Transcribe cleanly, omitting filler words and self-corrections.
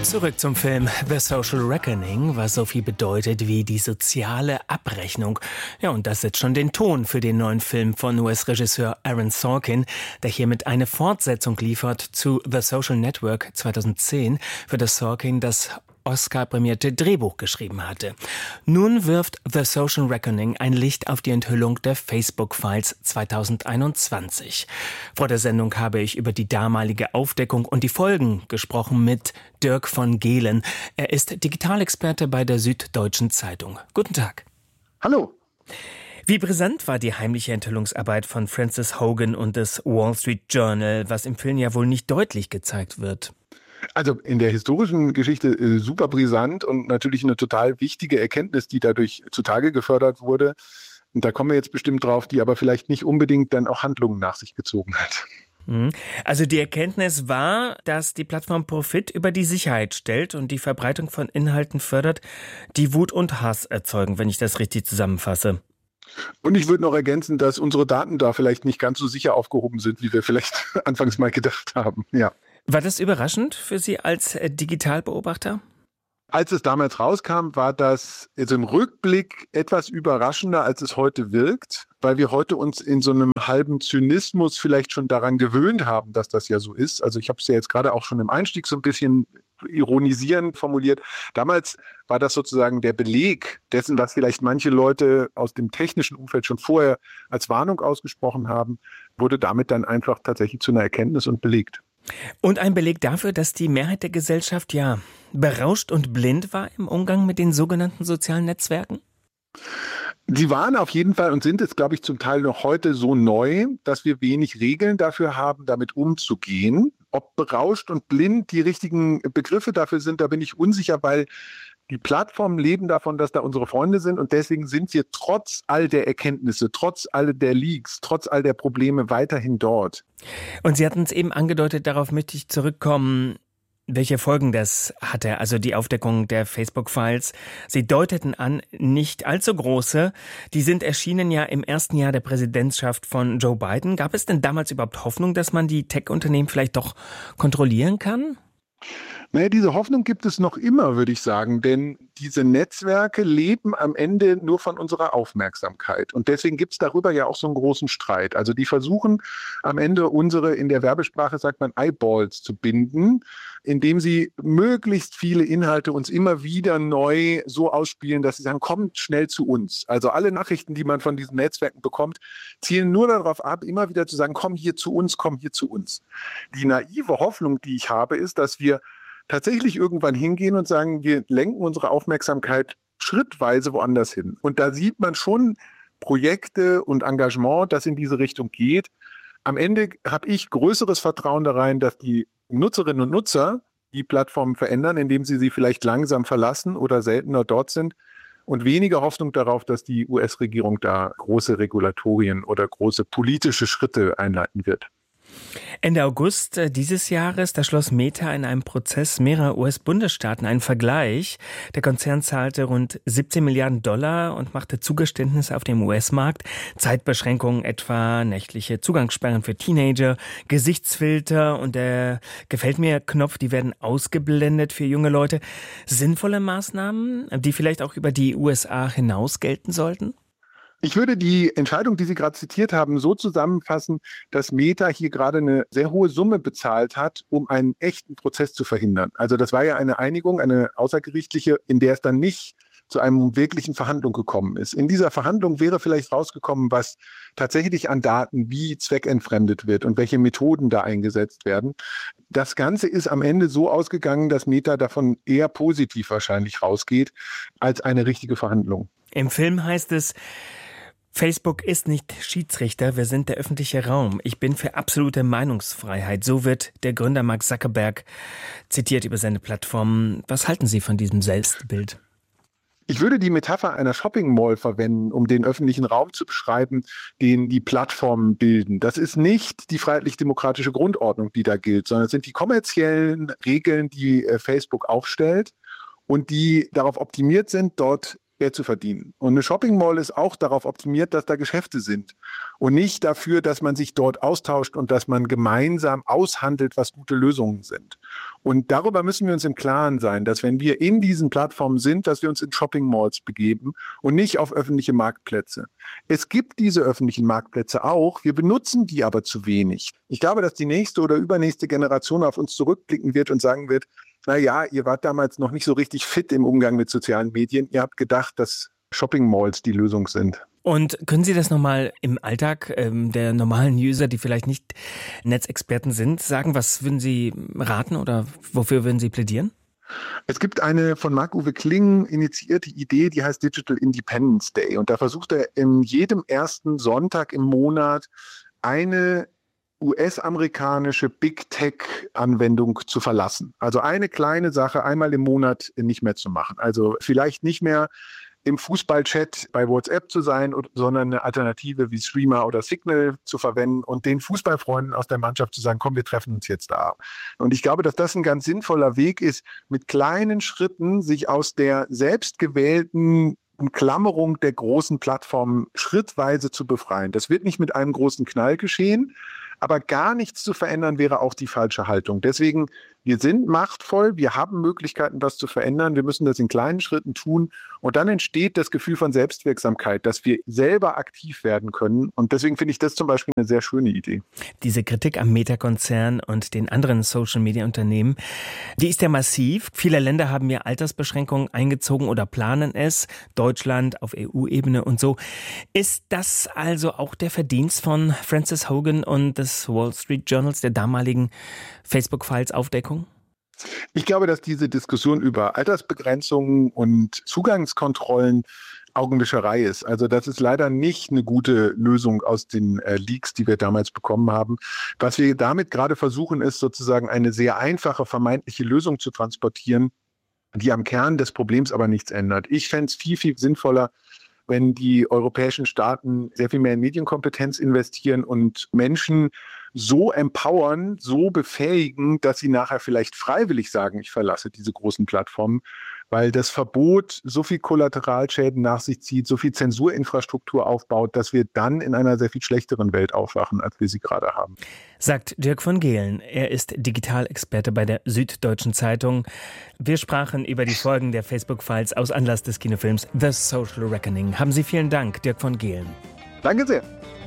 Zurück zum Film The Social Reckoning, was so viel bedeutet wie die soziale Abrechnung. Ja, und das setzt schon den Ton für den neuen Film von US-Regisseur Aaron Sorkin, der hiermit eine Fortsetzung liefert zu The Social Network 2010, für das Sorkin das Oscar-prämierte Drehbuch geschrieben hatte. Nun wirft The Social Reckoning ein Licht auf die Enthüllung der Facebook-Files 2021. Vor der Sendung habe ich über die damalige Aufdeckung und die Folgen gesprochen mit Dirk von Gehlen. Er ist Digitalexperte bei der Süddeutschen Zeitung. Guten Tag. Hallo. Wie brisant war die heimliche Enthüllungsarbeit von Frances Hogan und des Wall Street Journal, was im Film ja wohl nicht deutlich gezeigt wird? Also in der historischen Geschichte super brisant und natürlich eine total wichtige Erkenntnis, die dadurch zutage gefördert wurde. Und da kommen wir jetzt bestimmt drauf, die aber vielleicht nicht unbedingt dann auch Handlungen nach sich gezogen hat. Also die Erkenntnis war, dass die Plattform Profit über die Sicherheit stellt und die Verbreitung von Inhalten fördert, die Wut und Hass erzeugen, wenn ich das richtig zusammenfasse. Und ich würde noch ergänzen, dass unsere Daten da vielleicht nicht ganz so sicher aufgehoben sind, wie wir vielleicht anfangs mal gedacht haben. Ja. War das überraschend für Sie als Digitalbeobachter? Als es damals rauskam, war das jetzt im Rückblick etwas überraschender, als es heute wirkt, weil wir heute uns in so einem halben Zynismus vielleicht schon daran gewöhnt haben, dass das ja so ist. Also ich habe es ja jetzt gerade auch schon im Einstieg so ein bisschen ironisierend formuliert. Damals war das sozusagen der Beleg dessen, was vielleicht manche Leute aus dem technischen Umfeld schon vorher als Warnung ausgesprochen haben, wurde damit dann einfach tatsächlich zu einer Erkenntnis und belegt. Und ein Beleg dafür, dass die Mehrheit der Gesellschaft ja berauscht und blind war im Umgang mit den sogenannten sozialen Netzwerken? Sie waren auf jeden Fall und sind es, glaube ich, zum Teil noch heute so neu, dass wir wenig Regeln dafür haben, damit umzugehen. Ob berauscht und blind die richtigen Begriffe dafür sind, da bin ich unsicher, weil die Plattformen leben davon, dass da unsere Freunde sind und deswegen sind wir trotz all der Erkenntnisse, trotz all der Leaks, trotz all der Probleme weiterhin dort. Und Sie hatten es eben angedeutet, darauf möchte ich zurückkommen. Welche Folgen das hatte, also die Aufdeckung der Facebook-Files? Sie deuteten an, nicht allzu große. Die sind erschienen ja im ersten Jahr der Präsidentschaft von Joe Biden. Gab es denn damals überhaupt Hoffnung, dass man die Tech-Unternehmen vielleicht doch kontrollieren kann? Naja, diese Hoffnung gibt es noch immer, würde ich sagen, denn diese Netzwerke leben am Ende nur von unserer Aufmerksamkeit. Und deswegen gibt es darüber ja auch so einen großen Streit. Also die versuchen am Ende unsere, in der Werbesprache sagt man, Eyeballs zu binden, indem sie möglichst viele Inhalte uns immer wieder neu so ausspielen, dass sie sagen, kommt schnell zu uns. Also alle Nachrichten, die man von diesen Netzwerken bekommt, zielen nur darauf ab, immer wieder zu sagen, komm hier zu uns, komm hier zu uns. Die naive Hoffnung, die ich habe, ist, dass wir tatsächlich irgendwann hingehen und sagen, wir lenken unsere Aufmerksamkeit schrittweise woanders hin. Und da sieht man schon Projekte und Engagement, das in diese Richtung geht. Am Ende habe ich größeres Vertrauen da rein, dass die Nutzerinnen und Nutzer die Plattformen verändern, indem sie vielleicht langsam verlassen oder seltener dort sind. Und weniger Hoffnung darauf, dass die US-Regierung da große Regulatorien oder große politische Schritte einleiten wird. Ende August dieses Jahres, da schloss Meta in einem Prozess mehrerer US-Bundesstaaten einen Vergleich. Der Konzern zahlte rund 17 Milliarden Dollar und machte Zugeständnisse auf dem US-Markt. Zeitbeschränkungen etwa, nächtliche Zugangssperren für Teenager, Gesichtsfilter und der Gefällt-mir-Knopf, die werden ausgeblendet für junge Leute. Sinnvolle Maßnahmen, die vielleicht auch über die USA hinaus gelten sollten? Ich würde die Entscheidung, die Sie gerade zitiert haben, so zusammenfassen, dass Meta hier gerade eine sehr hohe Summe bezahlt hat, um einen echten Prozess zu verhindern. Also das war ja eine Einigung, eine außergerichtliche, in der es dann nicht zu einem wirklichen Verhandlung gekommen ist. In dieser Verhandlung wäre vielleicht rausgekommen, was tatsächlich an Daten wie zweckentfremdet wird und welche Methoden da eingesetzt werden. Das Ganze ist am Ende so ausgegangen, dass Meta davon eher positiv wahrscheinlich rausgeht, als eine richtige Verhandlung. Im Film heißt es, Facebook ist nicht Schiedsrichter, wir sind der öffentliche Raum. Ich bin für absolute Meinungsfreiheit. So wird der Gründer Mark Zuckerberg zitiert über seine Plattform. Was halten Sie von diesem Selbstbild? Ich würde die Metapher einer Shopping Mall verwenden, um den öffentlichen Raum zu beschreiben, den die Plattformen bilden. Das ist nicht die freiheitlich-demokratische Grundordnung, die da gilt, sondern es sind die kommerziellen Regeln, die Facebook aufstellt und die darauf optimiert sind, dort Geld zu verdienen. Und eine Shopping Mall ist auch darauf optimiert, dass da Geschäfte sind und nicht dafür, dass man sich dort austauscht und dass man gemeinsam aushandelt, was gute Lösungen sind. Und darüber müssen wir uns im Klaren sein, dass wenn wir in diesen Plattformen sind, dass wir uns in Shopping Malls begeben und nicht auf öffentliche Marktplätze. Es gibt diese öffentlichen Marktplätze auch, wir benutzen die aber zu wenig. Ich glaube, dass die nächste oder übernächste Generation auf uns zurückblicken wird und sagen wird, naja, ihr wart damals noch nicht so richtig fit im Umgang mit sozialen Medien. Ihr habt gedacht, dass Shopping Malls die Lösung sind. Und können Sie das nochmal im Alltag der normalen User, die vielleicht nicht Netzexperten sind, sagen? Was würden Sie raten oder wofür würden Sie plädieren? Es gibt eine von Marc-Uwe Kling initiierte Idee, die heißt Digital Independence Day. Und da versucht er in jedem ersten Sonntag im Monat eine US-amerikanische Big-Tech-Anwendung zu verlassen. Also eine kleine Sache einmal im Monat nicht mehr zu machen. Also vielleicht nicht mehr im Fußballchat bei WhatsApp zu sein, sondern eine Alternative wie Streamer oder Signal zu verwenden und den Fußballfreunden aus der Mannschaft zu sagen, komm, wir treffen uns jetzt da. Und ich glaube, dass das ein ganz sinnvoller Weg ist, mit kleinen Schritten sich aus der selbstgewählten Umklammerung der großen Plattformen schrittweise zu befreien. Das wird nicht mit einem großen Knall geschehen, aber gar nichts zu verändern wäre auch die falsche Haltung. Deswegen, wir sind machtvoll, wir haben Möglichkeiten, was zu verändern. Wir müssen das in kleinen Schritten tun. Und dann entsteht das Gefühl von Selbstwirksamkeit, dass wir selber aktiv werden können. Und deswegen finde ich das zum Beispiel eine sehr schöne Idee. Diese Kritik am Meta-Konzern und den anderen Social-Media-Unternehmen, die ist ja massiv. Viele Länder haben ja Altersbeschränkungen eingezogen oder planen es. Deutschland auf EU-Ebene und so. Ist das also auch der Verdienst von Frances Hogan und des Wall Street Journals, der damaligen Facebook-Files-Aufdeckung? Ich glaube, dass diese Diskussion über Altersbegrenzungen und Zugangskontrollen Augenwischerei ist. Also das ist leider nicht eine gute Lösung aus den Leaks, die wir damals bekommen haben. Was wir damit gerade versuchen, ist sozusagen eine sehr einfache vermeintliche Lösung zu transportieren, die am Kern des Problems aber nichts ändert. Ich fände es viel, viel sinnvoller, wenn die europäischen Staaten sehr viel mehr in Medienkompetenz investieren und Menschen so empowern, so befähigen, dass sie nachher vielleicht freiwillig sagen, ich verlasse diese großen Plattformen, weil das Verbot so viel Kollateralschäden nach sich zieht, so viel Zensurinfrastruktur aufbaut, dass wir dann in einer sehr viel schlechteren Welt aufwachen, als wir sie gerade haben. Sagt Dirk von Gehlen. Er ist Digitalexperte bei der Süddeutschen Zeitung. Wir sprachen über die Folgen der Facebook-Files aus Anlass des Kinofilms The Social Reckoning. Haben Sie vielen Dank, Dirk von Gehlen. Danke sehr.